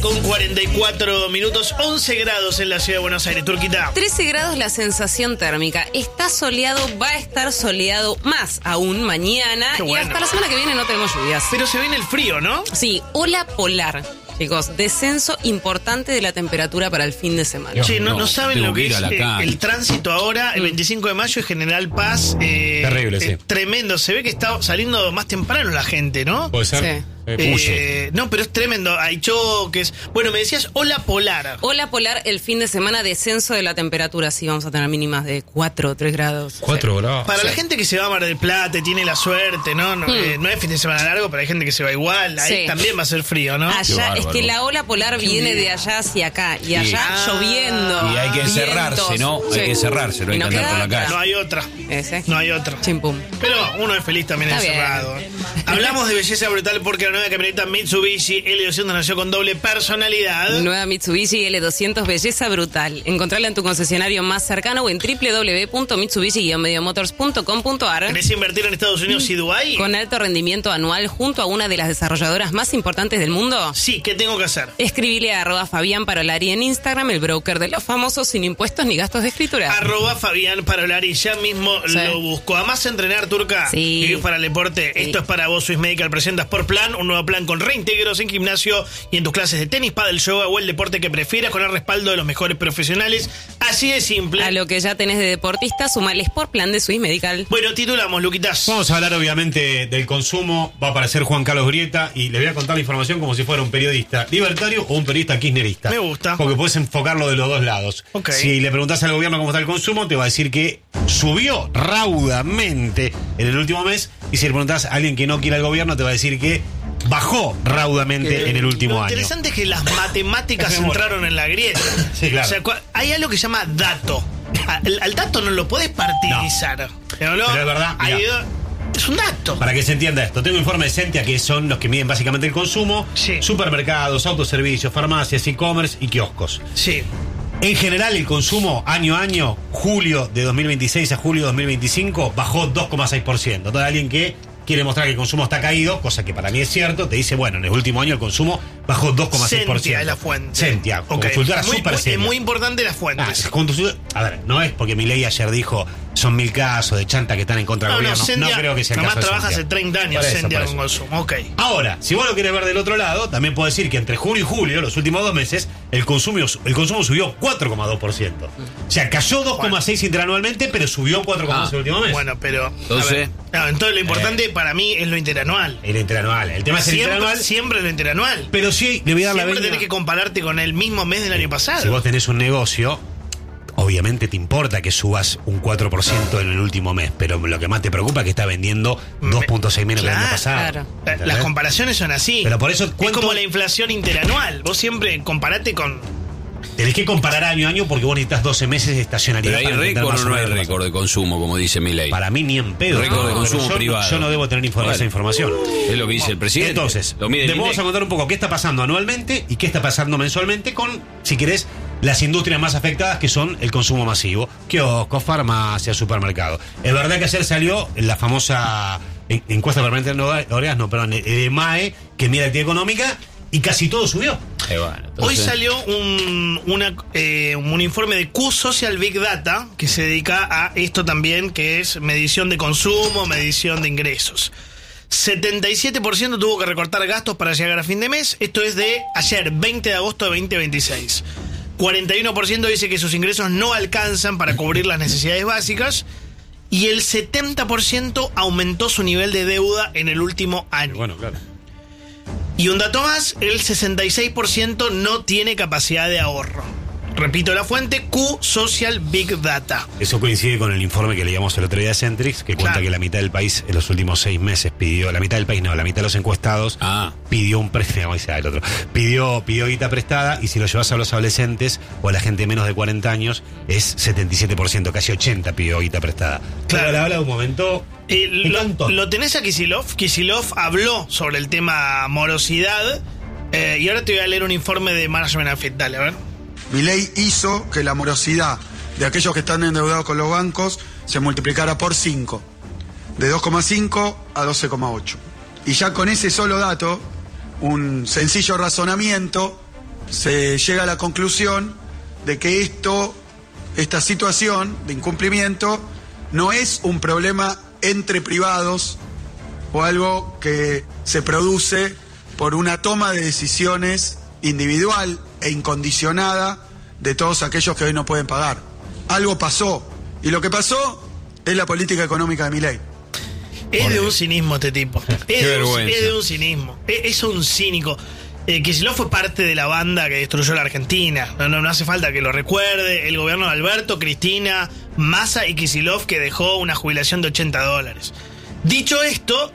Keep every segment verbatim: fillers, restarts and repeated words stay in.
Con cuarenta y cuatro minutos, once grados en la ciudad de Buenos Aires, Turquita. trece grados la sensación térmica. Está soleado, va a estar soleado más aún mañana. Qué bueno. Y hasta la semana que viene no tenemos lluvias. Pero se viene el frío, ¿no? Sí, ola polar. Chicos, descenso importante de la temperatura para el fin de semana. Che, no, no, no saben tengo lo que que ir es a la eh, cancha. el tránsito ahora, el veinticinco de mayo, es General Paz. Eh, Terrible, eh, sí. Tremendo. Se ve que está saliendo más temprano la gente, ¿no? Puede ser. Sí. Eh, Eh, huye. no, pero es tremendo. Hay choques. Bueno, me decías ola polar. Ola polar, el fin de semana, descenso de la temperatura. Sí, vamos a tener mínimas de cuatro o tres grados. Cuatro grados. Para Sí. la gente que se va a Mar del Plata y tiene la suerte, ¿no? No, Hmm. eh, no es fin de semana largo, pero hay gente que se va igual. Ahí Sí. también va a ser frío, ¿no? Qué Allá, es bárbaro. que la ola polar viene de allá hacia acá. Y allá Ah. lloviendo. Y hay que vientos. encerrarse, ¿no? Hay Sí. que encerrarse, no hay Y que andar queda por la otra. calle. No hay otra. Ese. No hay otra. Chimpum. Pero uno es feliz también Está encerrado. Hablamos de belleza brutal porque la nueva camioneta Mitsubishi L doscientos nació con doble personalidad. Nueva Mitsubishi L doscientos, belleza brutal. Encontrala en tu concesionario más cercano o en w w w punto mitsubishi guion medio motors punto com punto a r. ¿Querés invertir en Estados Unidos y Dubái? Con alto rendimiento anual junto a una de las desarrolladoras más importantes del mundo. Sí, ¿qué tengo que hacer? Escribile a arroba Fabián Parolari en Instagram, el broker de los famosos sin impuestos ni gastos de escritura. Arroba Fabián Parolari, ya mismo Sí. lo busco. Además, entrenar, Turca. Sí. Vivir para el deporte. Sí. Esto es para vos, Swiss Medical. Presenta Sport Plan, un nuevo plan con reintegros en gimnasio y en tus clases de tenis, pádel, yoga o el deporte que prefieras, con el respaldo de los mejores profesionales. Así de simple. A lo que ya tenés de deportista, sumale Sport Plan de Swiss Medical. Bueno, titulamos, Luquitas. Vamos a hablar obviamente del consumo. Va a aparecer Juan Carlos Grieta y le voy a contar la información como si fuera un periodista libertario o un periodista kirchnerista. Me gusta. Porque puedes enfocarlo de los dos lados. Ok. Si le preguntás al gobierno cómo está el consumo, te va a decir que subió raudamente en el último mes. Y si le preguntás a alguien que no quiere al gobierno, te va a decir que bajó raudamente en el último Lo año. interesante es que las matemáticas entraron en la grieta. Sí, claro. O sea, cua- hay algo que se llama dato. Al, al dato no lo podés partidizar. Pero, no, Pero es verdad, hay- mirá. es un dato. Para que se entienda esto, tengo informe de Sentia, que son los que miden básicamente el consumo. Sí. Supermercados, autoservicios, farmacias, e-commerce y kioscos. Sí. En general, el consumo año a año, julio de dos mil veintiséis a julio de dos mil veinticinco, bajó dos coma seis por ciento. Entonces, alguien que quiere mostrar que el consumo está caído, cosa que para mí es cierto, te dice, bueno, en el último año el consumo bajó dos coma seis por ciento. Sentia es la fuente. Sentia, Ok. consultora muy, súper muy- seria. Es muy importante las Ah, fuentes. consultora- a ver, no es porque Milei ayer dijo, son mil casos de chanta que están en contra del no, no, gobierno. Sentia, no creo que sea el además caso de trabaja hace Sentia. treinta años Por eso, Sentia por con eso. consumo. Ok. Ahora, si vos lo querés ver del otro lado, también puedo decir que entre junio y julio, los últimos dos meses, el consumo, el consumo subió cuatro coma dos por ciento. O sea, cayó dos coma seis por ciento interanualmente, pero subió cuatro coma dos por ciento el último mes. Bueno, pero. a Entonces- ver, no, entonces lo importante para mí es lo interanual. El interanual. El tema es el Siempre, interanual. siempre lo interanual. Pero sí, le voy a dar la Siempre venia. tenés que compararte con el mismo mes del año pasado. Si vos tenés un negocio, obviamente te importa que subas un cuatro por ciento en el último mes, pero lo que más te preocupa es que está vendiendo dos punto seis menos que el año Claro, pasado. claro. La- ¿Entendés? Las comparaciones son así. Pero por eso es cuento- como la inflación interanual. Vos siempre comparate con. Tenés que comparar año a año porque vos necesitas doce meses de estacionalidad. ¿Pero hay para entender récord más o no hay menos lo que récord de consumo, como dice Milei? pasa. Para mí ni en pedo. Récord de Pero consumo yo, privado. Yo no debo tener informa- Bueno. esa información. Es lo que dice el presidente. Entonces, Lo mide el te vamos INDEC. a contar un poco qué está pasando anualmente y qué está pasando mensualmente con, si querés, las industrias más afectadas que son el consumo masivo. Kioscos, farmacias, supermercados. Es verdad que ayer salió la famosa en- encuesta permanente de Oreas, no, perdón, el E M A E, que mide la actividad económica, y casi todo subió. Eh, bueno, entonces- Hoy salió un, una, eh, un informe de Q Social Big Data que se dedica a esto también, que es medición de consumo, medición de ingresos. setenta y siete por ciento tuvo que recortar gastos para llegar a fin de mes. Esto es de ayer, veinte de agosto de veinte veintiséis. cuarenta y uno por ciento dice que sus ingresos no alcanzan para cubrir las necesidades básicas. Y el setenta por ciento aumentó su nivel de deuda en el último año. Bueno, claro. Y un dato más, el sesenta y seis por ciento no tiene capacidad de ahorro. Repito la fuente, Q Social Big Data. Eso coincide con el informe que leíamos el otro día de Centrix, que cuenta Claro. que la mitad del país en los últimos seis meses pidió, la mitad del país no, la mitad de los encuestados Ah. pidió un préstamo, dice, ah, el otro, pidió, pidió guita prestada, y si lo llevas a los adolescentes o a la gente de menos de cuarenta años, es setenta y siete por ciento, casi ochenta pidió guita prestada. Claro. Claro, habla de un momento. Eh, Me lo, encantó. lo tenés a Kicillof. Kicillof habló sobre el tema morosidad. eh, y ahora te voy a leer un informe de Management and Fit. Dale, a ver. Milei hizo que la morosidad de aquellos que están endeudados con los bancos se multiplicara por cinco, de dos coma cinco a doce coma ocho. Y ya con ese solo dato, un sencillo razonamiento se llega a la conclusión de que esto, esta situación de incumplimiento no es un problema entre privados o algo que se produce por una toma de decisiones individual e incondicionada de todos aquellos que hoy no pueden pagar. Algo pasó, y lo que pasó es la política económica de Milei. Es de un cinismo este tipo. Es, Qué de, un, vergüenza. es de un cinismo. Es, es un cínico. Eh, Kicillof fue parte de la banda que destruyó la Argentina. No, no, no hace falta que lo recuerde. El gobierno de Alberto, Cristina, Massa y Kicillof, que dejó una jubilación de ochenta dólares. Dicho esto,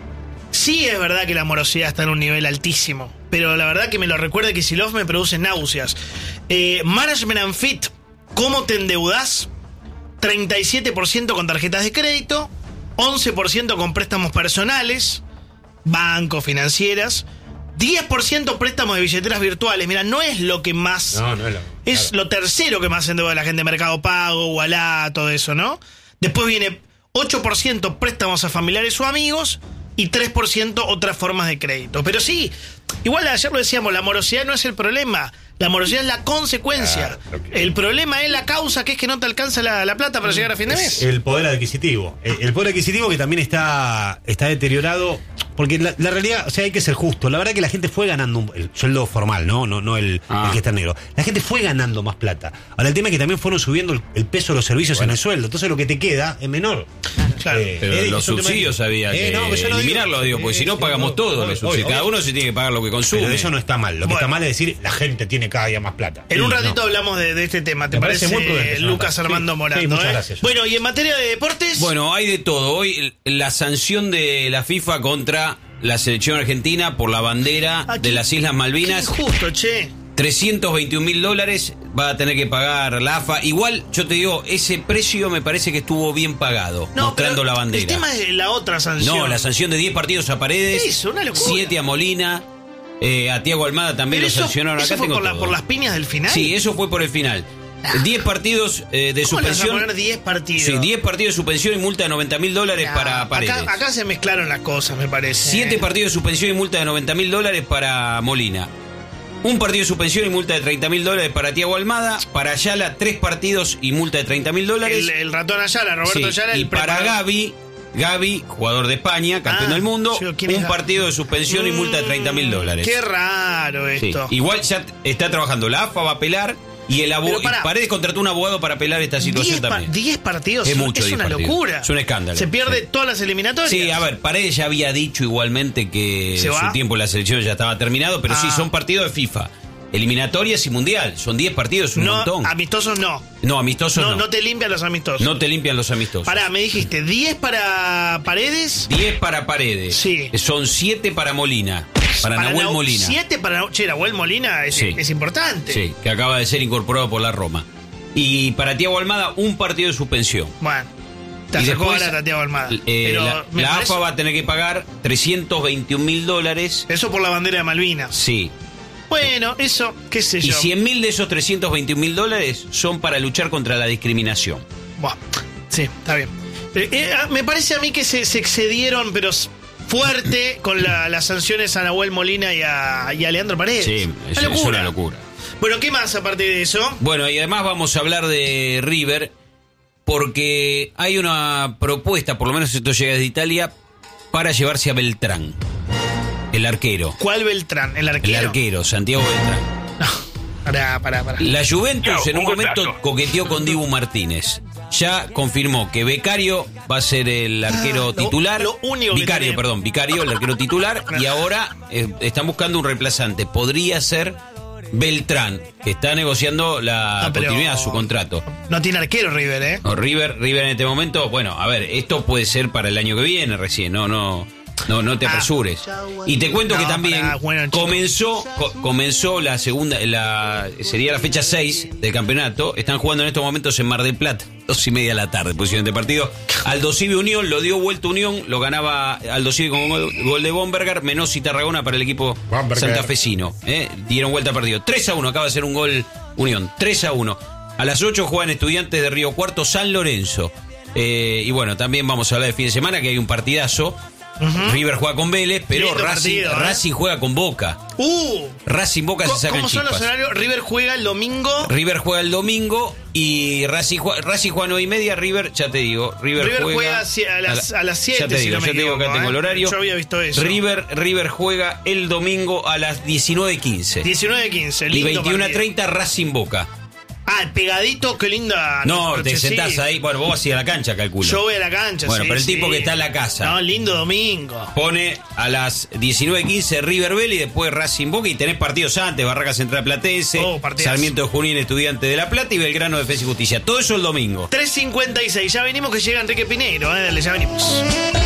sí es verdad que la morosidad está en un nivel altísimo. Pero la verdad que me lo recuerde Kicillof me produce náuseas. Eh, Management and Fit, ¿cómo te endeudás? treinta y siete por ciento con tarjetas de crédito, once por ciento con préstamos personales, bancos, financieras, diez por ciento préstamos de billeteras virtuales. Mira, no es lo que más... No, no es lo... Es claro. lo tercero que más endeuda la gente, Mercado Pago, Ualá, todo eso, ¿no? Después viene ocho por ciento préstamos a familiares o amigos y tres por ciento otras formas de crédito. Pero sí, igual ayer lo decíamos, la morosidad no es el problema. La morosidad es la consecuencia. Claro, okay. El problema es la causa, que es que no te alcanza la, la plata para llegar a fin de mes. El poder adquisitivo. El, el poder adquisitivo que también está, está deteriorado. Porque la, la realidad, o sea, hay que ser justo. La verdad que la gente fue ganando un- el sueldo formal, ¿no? No, no el, Ah. el que está en negro. La gente fue ganando más plata. Ahora, el tema es que también fueron subiendo el, el peso de los servicios Bueno. en el sueldo. Entonces lo que te queda es menor. Claro. Eh, Pero eh, los es un tema- subsidios había Eh, que no, pero yo no digo- eliminarlos, digo, porque eh, si no sí, pagamos obvio, todos obvio, los subsidios. obvio. Cada uno se tiene que pagar lo que consume. Pero eso no está mal. Lo que Bueno. está mal es decir, la gente tiene cada día más plata. En un Y ratito no. hablamos de, de este tema, ¿te Me parece, parece muy prudente, Lucas Jonathan. Armando Sí, Morando? sí, muchas eh? gracias. Bueno, y en materia de deportes... Bueno, hay de todo. Hoy la sanción de la FIFA contra la selección argentina por la bandera Ah, de qué- las Islas Malvinas. Qué injusto, che. trescientos veintiún mil dólares va a tener que pagar la A F A. Igual, yo te digo, ese precio me parece que estuvo bien pagado, mostrando pero la bandera. El tema es la otra sanción. No, la sanción de diez partidos a Paredes, Eso, una locura. siete a Molina, eh, a Tiago Almada también Pero lo eso, sancionaron. eso Acá fue tengo por, la- todo. por las piñas del final. Sí, eso fue por el final. diez partidos eh, de ¿Cómo le vas a suspensión. poner diez partidos? Sí, diez partidos de suspensión y multa de noventa mil dólares Nah, para Paredes. Acá, acá se mezclaron las cosas, me parece. Siete eh. partidos de suspensión y multa de noventa mil dólares para Molina. Un partido de suspensión y multa de treinta mil dólares para Tiago Almada. Para Ayala, tres partidos y multa de treinta mil dólares. El, el ratón Ayala, Roberto Sí, Ayala. y el para preparador. Gaby, Gaby, jugador de España, campeón Ah, del mundo, yo, ¿quién es un Gaby? partido de suspensión y multa de treinta mil dólares. Qué raro Sí. esto. Igual ya está trabajando la A F A, va a apelar y el Pero abogado pará. Paredes contrató un abogado para apelar esta situación diez, pa- también. diez partidos Es son- mucho, es diez una partidos. locura. Es un escándalo. Se pierde Sí. todas las eliminatorias. Sí, a ver, Paredes ya había dicho igualmente que ¿Se va? su tiempo en la selección ya estaba terminado, pero sí, Ah. son partidos de FIFA. Eliminatorias y mundial. Son diez partidos, es un No, montón. amistosos no. No, amistosos No, no. no te limpian los amistosos. No te limpian los amistosos. Pará, me dijiste diez para Paredes. diez para Paredes. Sí. Son siete para Molina. Para, Nahuel Nau- Molina. siete para Che, Nahuel Molina es, Sí. es importante. Sí, que acaba de ser incorporado por la Roma. Y para Tiago Almada, un partido de suspensión. Bueno, te Y sacó después, barata Tiago Almada. eh, Pero la me la parece- A F A va a tener que pagar trescientos veintiún mil dólares. Eso por la bandera de Malvinas. Sí. Bueno, eso, qué sé Y yo. cien mil de esos trescientos veintiún mil dólares son para luchar contra la discriminación. Buah, sí, está bien. Eh, eh, ah, me parece a mí que se, se excedieron, pero s- fuerte, con la- las sanciones a Nahuel Molina y a, y a Leandro Paredes. Sí, es, es una locura. Bueno, ¿qué más aparte de eso? Bueno, y además vamos a hablar de River, porque hay una propuesta, por lo menos esto llega desde Italia, para llevarse a Beltrán, el arquero. ¿Cuál Beltrán? ¿El arquero? El arquero, Santiago Beltrán. No, pará, pará, pará. La Juventus Chao, en un un momento gustazo. coqueteó con Dibu Martínez. Ya confirmó que Becario va a ser el arquero Ah, lo- titular. lo único que Vicario, tenemos. perdón, Vicario, el arquero titular. Y ahora eh, están buscando un reemplazante. Podría ser Beltrán, que está negociando la Ah, pero- continuidad de su contrato. No tiene arquero River, ¿eh? No, River, River en este momento, bueno, a ver, esto puede ser para el año que viene recién, no, no, no, no te Ah. apresures. Y te cuento No, que también pará, bueno, chico. comenzó, co- comenzó la segunda, la sería la fecha seis del campeonato. Están jugando en estos momentos en Mar del Plata, dos y media de la tarde, posición de partido. Aldosivi Unión lo dio vuelta Unión, lo ganaba Aldosivi con gol, gol de Bomberger, Menos y Tarragona para el equipo Bomberger. santafesino. ¿eh? Dieron vuelta al partido. tres a uno, acaba de ser un gol Unión, tres a uno. A las ocho juegan Estudiantes de Río Cuarto, San Lorenzo. Eh, y bueno, también vamos a hablar de fin de semana, que hay un partidazo. Ujú. River juega con Vélez, pero Lindo Racing, partido, ¿eh? Racing juega con Boca. Uh, Racing Boca ¿Cómo se sacan cómo son los chispas. horarios? River juega el domingo. River juega el domingo y Racing juega, Racing juega nueve y media. River, ya te digo, River, River juega, juega si- a las- a las siete, Ya te si digo, no me ya te digo, acá equivoco, tengo el ¿eh? horario. Yo había visto eso. River, River juega el domingo a las diecinueve quince. diecinueve quince, Y lindo veintiuno a partido. treinta Racing Boca. Ah, pegadito, qué linda. No, noche, te sí. sentás ahí. Bueno, vos vas a ir a la cancha, calculo. Yo voy a la cancha, Bueno, sí, pero el tipo sí. que está en la casa. No, lindo domingo. Pone a las diecinueve quince River Vélez y después Racing Boca y tenés partidos antes, Barraca Central Platense, Oh, partidazo. Sarmiento de Junín Estudiante de La Plata y Belgrano Defensa y Justicia. Todo eso el domingo. tres cincuenta y seis, ya venimos que llega Enrique Pineiro, eh, dale, ya venimos.